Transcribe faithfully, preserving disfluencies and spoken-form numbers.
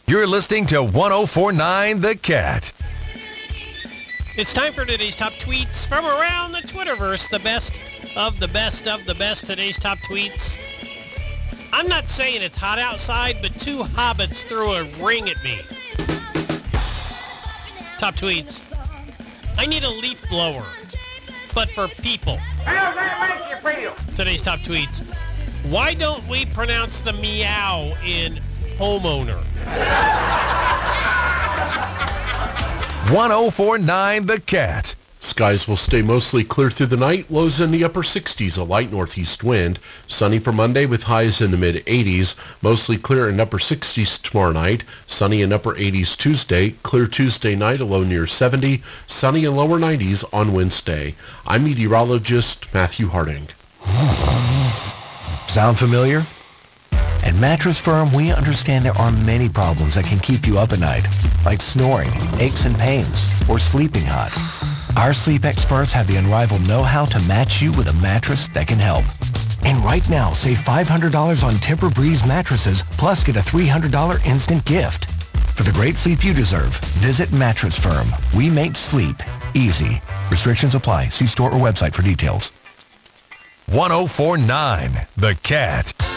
You're listening to one oh four point nine The Cat. It's time for today's top tweets from around the Twitterverse. The best of the best of the best. Today's top tweets. I'm not saying it's hot outside, but two hobbits threw a ring at me. Top tweets. I need a leaf blower, but for people. How does that make you feel? Today's top tweets. Why don't we pronounce the meow in homeowner? one oh four point nine The Cat. Skies will stay mostly clear through the night. Lows in the upper sixties, a light northeast wind. Sunny for Monday with highs in the mid-eighties. Mostly clear in upper sixties tomorrow night. Sunny in upper eighties Tuesday. Clear Tuesday night, a low near seventy. Sunny in lower nineties on Wednesday. I'm meteorologist Matthew Harding. Sound familiar? At Mattress Firm, we understand there are many problems that can keep you up at night, like snoring, aches and pains, or sleeping hot. Our sleep experts have the unrivaled know-how to match you with a mattress that can help. And right now, save five hundred dollars on Tempur-Breeze mattresses, plus get a three hundred dollars instant gift. For the great sleep you deserve, visit Mattress Firm. We make sleep easy. Restrictions apply. See store or website for details. one oh four point nine The Cat.